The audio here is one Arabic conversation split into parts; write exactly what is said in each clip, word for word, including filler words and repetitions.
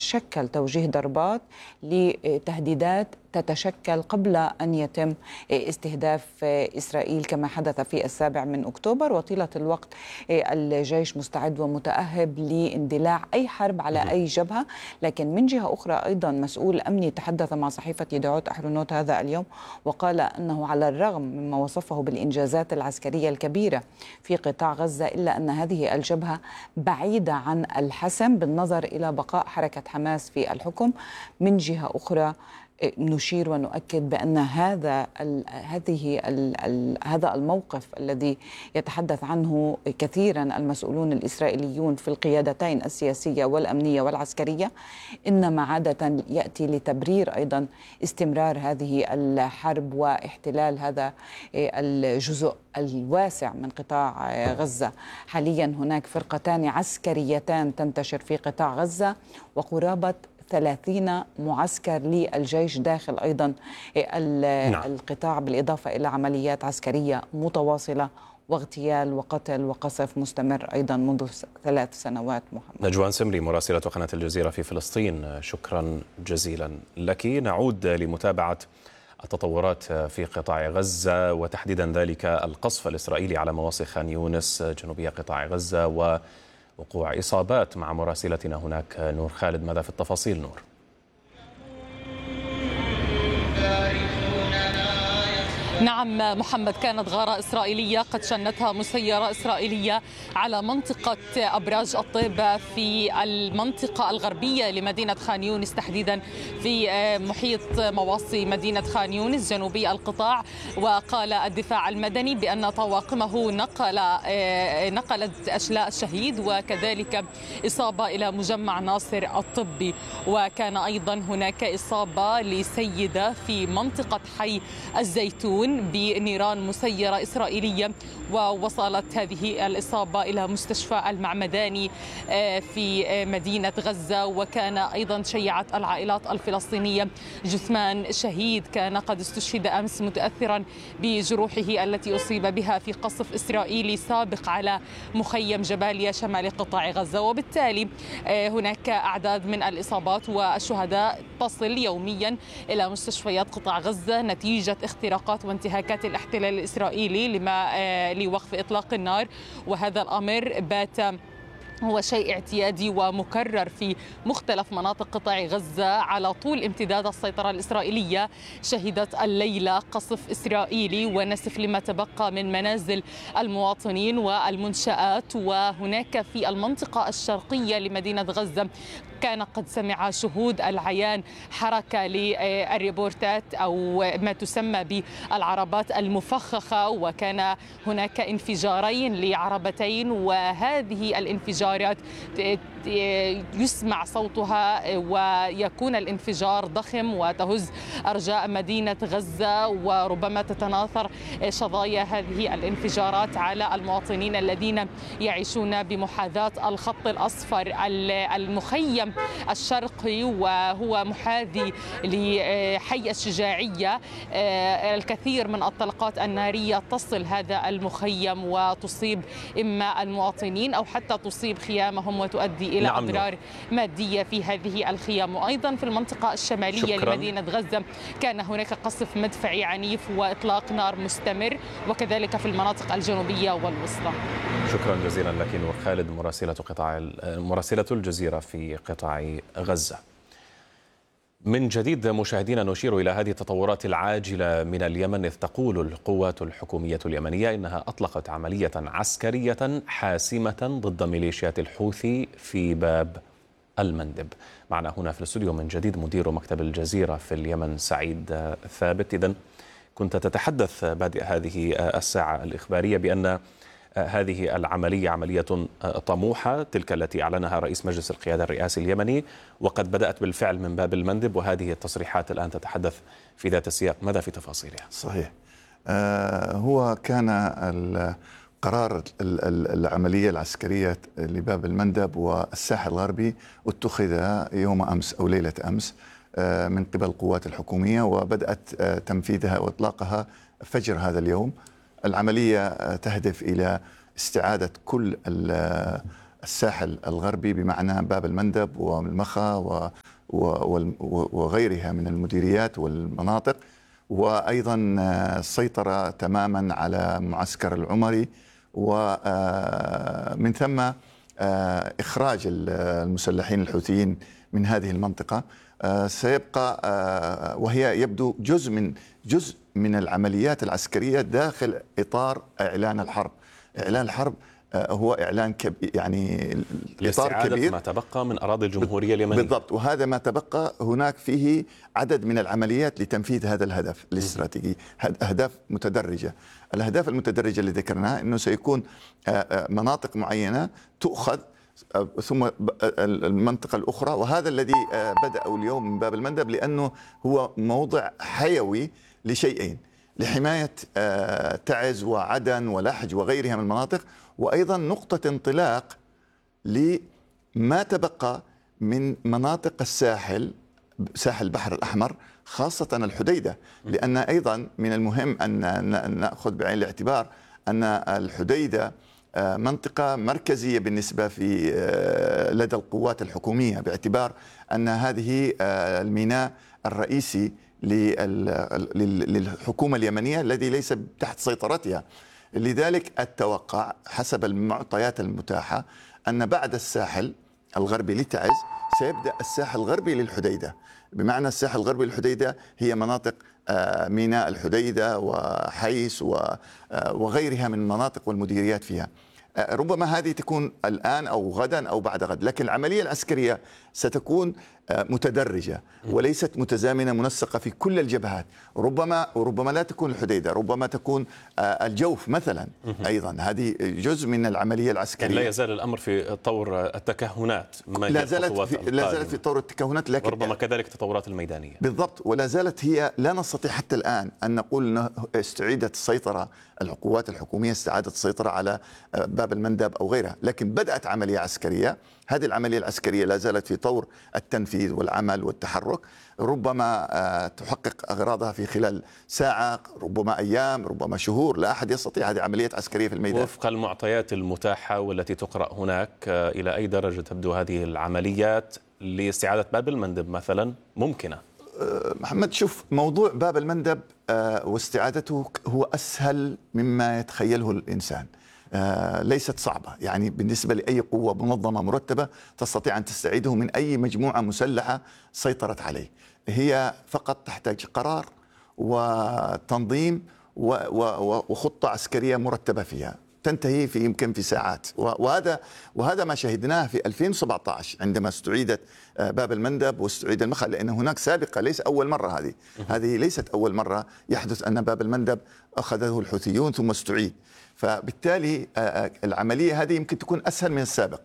يتشكل توجيه ضربات لتهديدات تتشكل قبل أن يتم استهداف إسرائيل كما حدث في السابع من أكتوبر. وطيلة الوقت الجيش مستعد ومتأهب لاندلاع أي حرب على أي جبهة. لكن من جهة أخرى أيضا مسؤول أمني تحدث مع صحيفة يدعوت أحرنوت هذا اليوم وقال أنه على الرغم مما وصفه بالإنجازات العسكرية الكبيرة في قطاع غزة إلا أن هذه الجبهة بعيدة عن الحسم بالنظر إلى بقاء حركة حماس في الحكم. من جهة أخرى نشير ونؤكد بأن هذا ال هذه ال ال هذا الموقف الذي يتحدث عنه كثيرا المسؤولون الإسرائيليون في القيادتين السياسية والأمنية والعسكرية إنما عادة يأتي لتبرير أيضا استمرار هذه الحرب واحتلال هذا الجزء الواسع من قطاع غزة. حاليا هناك فرقتان عسكريتان تنتشر في قطاع غزة وقرابة ثلاثين معسكر للجيش داخل أيضا نعم. القطاع بالإضافة إلى عمليات عسكرية متواصلة واغتيال وقتل وقصف مستمر أيضا منذ ثلاث سنوات. محمد نجوان سمري مراسلة قناة الجزيرة في فلسطين، شكرا جزيلا لك. نعود لمتابعة التطورات في قطاع غزة وتحديدا ذلك القصف الإسرائيلي على مواصي خان يونس جنوبية قطاع غزة و وقوع إصابات مع مراسلتنا هناك نور خالد. ماذا في التفاصيل نور؟ نعم محمد، كانت غارة إسرائيلية قد شنتها مسيرة إسرائيلية على منطقة أبراج الطيبة في المنطقة الغربية لمدينة خان يونس، تحديدا في محيط مواصي مدينة خان يونس جنوبي القطاع. وقال الدفاع المدني بأن طواقمه نقل نقلت أشلاء الشهيد وكذلك إصابة إلى مجمع ناصر الطبي. وكان أيضا هناك إصابة لسيدة في منطقة حي الزيتون بنيران مسيرة إسرائيلية، ووصلت هذه الإصابة إلى مستشفى المعمداني في مدينة غزة. وكان أيضا شيعت العائلات الفلسطينية جثمان شهيد كان قد استشهد أمس متأثرا بجروحه التي أصيب بها في قصف إسرائيلي سابق على مخيم جباليا شمال قطاع غزة. وبالتالي هناك أعداد من الإصابات والشهداء تصل يوميا إلى مستشفيات قطاع غزة نتيجة اختراقات وانتهاكات الاحتلال الإسرائيلي لما لوقف إطلاق النار. وهذا الأمر بات هو شيء اعتيادي ومكرر في مختلف مناطق قطاع غزة على طول امتداد السيطرة الإسرائيلية. شهدت الليلة قصف إسرائيلي ونسف لما تبقى من منازل المواطنين والمنشآت. وهناك في المنطقة الشرقية لمدينة غزة كان قد سمع شهود العيان حركة للريبورتات أو ما تسمى بالعربات المفخخة، وكان هناك انفجارين لعربتين، وهذه الانفجارات يسمع صوتها ويكون الانفجار ضخم وتهز أرجاء مدينة غزة، وربما تتناثر شظايا هذه الانفجارات على المواطنين الذين يعيشون بمحاذاة الخط الأصفر. المخيم الشرقي وهو محاذي لحي الشجاعية، الكثير من الطلقات النارية تصل هذا المخيم وتصيب إما المواطنين أو حتى تصيب خيامهم وتؤدي إلى نعم أضرار مادية في هذه الخيام. وأيضا في المنطقة الشمالية شكرا. لمدينة غزة كان هناك قصف مدفعي عنيف وإطلاق نار مستمر، وكذلك في المناطق الجنوبية والوسطى. شكرا جزيلا لك نور خالد مراسلة قطاع مراسلة الجزيرة في قطاع غزة. من جديد مشاهدينا نشير إلى هذه التطورات العاجلة من اليمن، إذ تقول القوات الحكومية اليمنية إنها أطلقت عملية عسكرية حاسمة ضد ميليشيات الحوثي في باب المندب. معنا هنا في الاستوديو من جديد مدير مكتب الجزيرة في اليمن سعيد ثابت. إذن كنت تتحدث بادئ هذه الساعة الإخبارية بأن هذه العملية عملية طموحة، تلك التي أعلنها رئيس مجلس القيادة الرئاسي اليمني، وقد بدأت بالفعل من باب المندب، وهذه التصريحات الآن تتحدث في ذات السياق. ماذا في تفاصيلها؟ صحيح. آه هو كان القرار العملية العسكرية لباب المندب والساحل الغربي اتخذ يوم أمس أو ليلة أمس آه من قبل القوات الحكومية، وبدأت آه تنفيذها وإطلاقها فجر هذا اليوم. العملية تهدف إلى استعادة كل الساحل الغربي بمعنى باب المندب والمخا وغيرها من المديريات والمناطق، وأيضا السيطرة تماما على معسكر العمري، ومن ثم إخراج المسلحين الحوثيين من هذه المنطقة. سيبقى وهي يبدو جزء من جزء من العمليات العسكرية داخل إطار إعلان الحرب. إعلان الحرب هو إعلان كبير، يعني إطار كبير ما تبقى من أراضي الجمهورية اليمنية. بالضبط، وهذا ما تبقى هناك فيه عدد من العمليات لتنفيذ هذا الهدف الاستراتيجي، أهداف متدرجة. الأهداف المتدرجة اللي ذكرناها أنه سيكون مناطق معينة تؤخذ ثم المنطقة الأخرى، وهذا الذي بدأوا اليوم من باب المندب، لأنه هو موضع حيوي لشيئين: لحماية تعز وعدن ولحج وغيرها من المناطق، وأيضا نقطة انطلاق لما تبقى من مناطق الساحل، ساحل البحر الأحمر، خاصة الحديدة، لأن أيضا من المهم أن نأخذ بعين الاعتبار أن الحديدة منطقة مركزية بالنسبة في لدى القوات الحكومية، باعتبار أن هذه الميناء الرئيسي للحكومة اليمنية الذي ليس تحت سيطرتها. لذلك التوقع حسب المعطيات المتاحة أن بعد الساحل الغربي لتعز سيبدأ الساحل الغربي للحديدة، بمعنى الساحل الغربي للحديدة هي مناطق ميناء الحديدة وحيس وغيرها من المناطق والمديريات فيها. ربما هذه تكون الآن أو غدا أو بعد غد، لكن العملية العسكرية ستكون متدرجة وليست متزامنة منسقة في كل الجبهات. ربما وربما لا تكون الحديدة، ربما تكون الجوف مثلا أيضا، هذه جزء من العملية العسكرية. لا يزال الأمر في طور التكهنات، ما لا زالت في لا زالت في طور التكهنات، لكن وربما كذلك التطورات الميدانية. بالضبط، ولا زالت هي، لا نستطيع حتى الآن أن نقول أنه استعيدت السيطرة، القوات الحكومية استعادت السيطرة على باب المندب أو غيرها، لكن بدأت عملية عسكرية. هذه العملية العسكرية لا زالت في طور التنفيذ والعمل والتحرك، ربما تحقق أغراضها في خلال ساعة، ربما أيام، ربما شهور، لا أحد يستطيع. هذه عملية عسكرية في الميدان. وفق المعطيات المتاحة والتي تقرأ هناك، إلى أي درجة تبدو هذه العمليات لاستعادة باب المندب مثلا ممكنة؟ محمد، شوف، موضوع باب المندب واستعادته هو أسهل مما يتخيله الإنسان. آه ليست صعبة، يعني بالنسبة لأي قوة منظمة مرتبة تستطيع أن تستعيده من أي مجموعة مسلحة سيطرت عليه. هي فقط تحتاج قرار وتنظيم وخطة عسكرية مرتبة فيها، تنتهي في يمكن في ساعات. وهذا وهذا ما شهدناه في ألفين وسبعة عشر عندما استعيدت باب المندب واستعيد المخا، لأن هناك سابقة، ليس أول مرة. هذه هذه ليست أول مرة يحدث أن باب المندب أخذه الحوثيون ثم استعيد. فبالتالي العملية هذه يمكن تكون أسهل من السابق،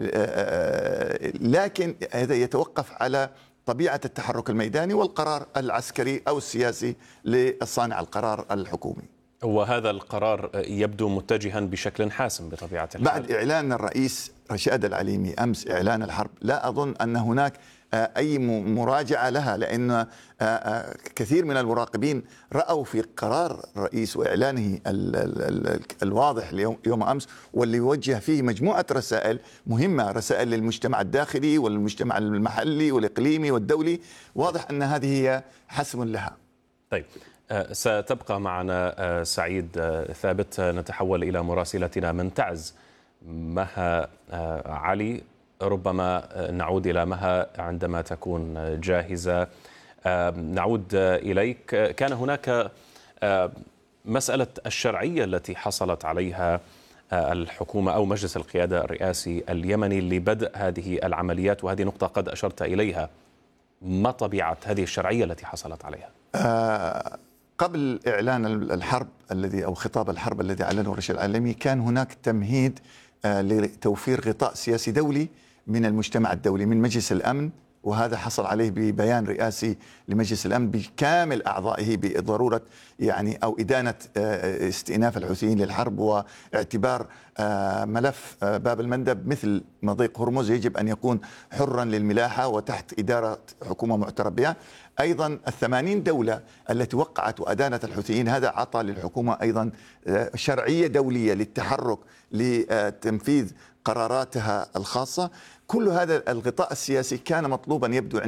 لكن هذا يتوقف على طبيعة التحرك الميداني والقرار العسكري أو السياسي لصانع القرار الحكومي. وهذا القرار يبدو متجها بشكل حاسم بطبيعة الحال. بعد إعلان الرئيس رشاد العليمي أمس إعلان الحرب، لا أظن أن هناك أي مراجعة لها، لأن كثير من المراقبين رأوا في قرار الرئيس وإعلانه الواضح يوم أمس، واللي يوجه فيه مجموعة رسائل مهمة، رسائل للمجتمع الداخلي والمجتمع المحلي والإقليمي والدولي، واضح أن هذه هي حسم لها. طيب، ستبقى معنا سعيد ثابت. نتحول إلى مراسلتنا من تعز مها علي، ربما نعود إلى مها عندما تكون جاهزة. نعود إليك. كان هناك مسألة الشرعية التي حصلت عليها الحكومة أو مجلس القيادة الرئاسي اليمني لبدء هذه العمليات، وهذه نقطة قد أشرت إليها. ما طبيعة هذه الشرعية التي حصلت عليها؟ آه قبل إعلان الحرب الذي أو خطاب الحرب الذي أعلنه رشاد العليمي، كان هناك تمهيد آه لتوفير غطاء سياسي دولي من المجتمع الدولي، من مجلس الأمن، وهذا حصل عليه ببيان رئاسي لمجلس الأمن بكامل أعضائه بضرورة يعني أو إدانة استئناف الحوثيين للحرب، واعتبار ملف باب المندب مثل مضيق هرمز يجب أن يكون حرا للملاحة وتحت إدارة حكومة معترف بها. أيضا الثمانين دولة التي وقعت وأدانت الحوثيين، هذا عطى للحكومة أيضا شرعية دولية للتحرك لتنفيذ قراراتها الخاصة. كل هذا الغطاء السياسي كان مطلوبا يبدو